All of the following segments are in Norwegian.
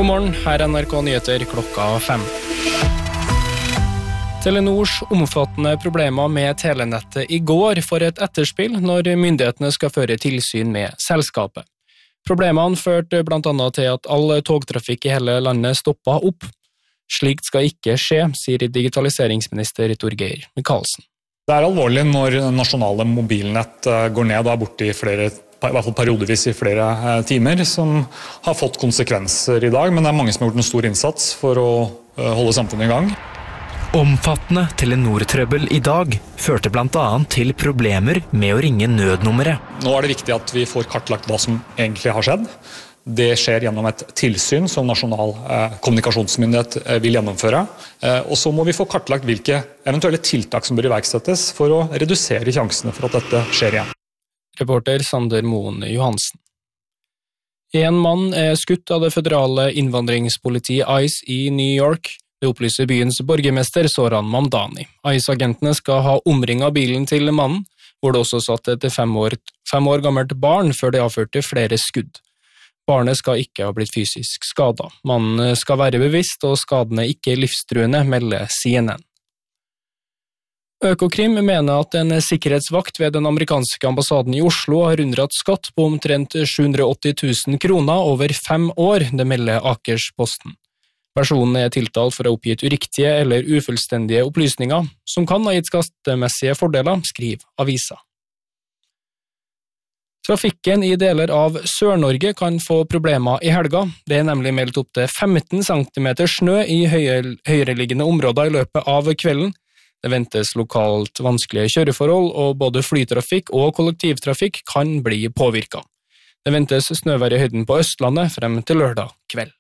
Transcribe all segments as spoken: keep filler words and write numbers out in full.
God morgen, her er N R K Nyheter klokka fem. Telenors omfattende problemer med telenettet i går får et etterspill når myndighetene skal føre tilsyn med selskapet. Problemene førte blant annet til at all togtrafikk i hele landet stoppet opp. Slikt skal ikke skje, sier digitaliseringsminister Torgeir Micaelsen. Det er alvorlig når nasjonale mobilnett går ned og er borte i flere, i hvert fall periodevis i flere timer, som har fått konsekvenser i dag, men det er mange som har gjort en stor innsats for å holde samfunnet i gang. Omfattende Telenor-trøbbel i dag førte blant annet til problemer med å ringe nødnummeret. Nå er det viktig at vi får kartlagt hva som egentlig har skjedd. Det skjer gjennom et tilsyn som nasjonal eh, kommunikasjonsmyndighet eh, vil gjennomføre. Eh, og så må vi få kartlagt hvilke eventuelle tiltak som bør iverksettes for å redusere sjansene for at dette skjer igjen. Reporter Sander Moen Johansen. En mann er skutt av det føderale innvandringspolitiet ICE i New York. Det opplyser byens borgermester Zoran Mamdani. ICE-agentene skal ha omringet bilen til mannen, hvor det også satt et fem år, fem år gammelt barn før de avførte flere skudd. Barnet skal ikke ha blitt fysisk skadet. Mannen skal være bevisst, og skadene ikke livstruende, melder C N N. Økokrim mener at en sikkerhetsvakt ved den amerikanske ambassaden i Oslo har unndratt skatt på omtrent sju hundre og åtti tusen kroner over fem år, det melder Akersposten. Personen er tiltalt for å ha oppgitt uriktige eller ufullstendige opplysninger, som kan ha gitt skattemessige fordeler, skriver avisa. Trafikken i deler av Sør-Norge kan få problemer i helga. Det er nemlig meldt opp til femten centimeter snø i høyere, høyereliggende områder i løpet av kvelden. Det ventes lokalt vanskelige kjøreforhold, og både flytrafikk og kollektivtrafikk kan bli påvirket. Det ventes snøvær i høyden på Østlandet frem til lørdag kveld.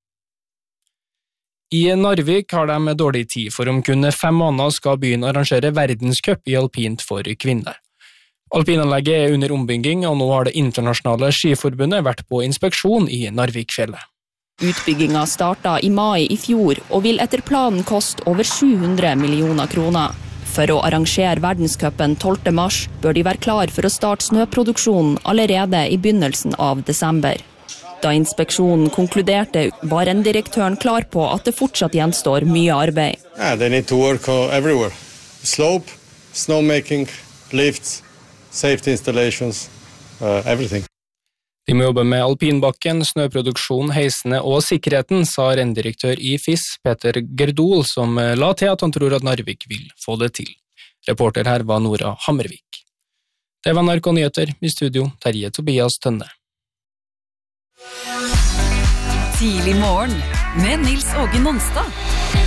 I Narvik har de dårlig tid, for om kun fem måneder skal byen arrangere verdenscup i alpint for kvinner. Alpinanlegget er under ombygging, og nå har det internasjonale skiforbundet vært på inspeksjon i Narvikfjellet. Utbygginga starta i mai i fjor, og vil etter planen koste over sju hundre millioner kroner. For å arrangere verdenscupen tolvte mars bør de være klar for å starte snøproduksjonen allerede i begynnelsen av desember. Da inspeksjonen konkluderte, var rendirektøren klar på at det fortsatt gjenstår mye arbeid. Yeah, they need to work everywhere. Slope, snowmaking, lifts, safety installations, uh, everything. De må jobbe med alpinbakken, snøproduksjon, heisene og sikkerheten, sa rendirektør i F I S, Peter Gerdol, som la til at han tror at Narvik vil få det til. Reporter her var Nora Hammervik. Det var N R K Nyheter, i studio Terje Tobias Tønne. Tidlig morgen med Nils Åge Nonstad.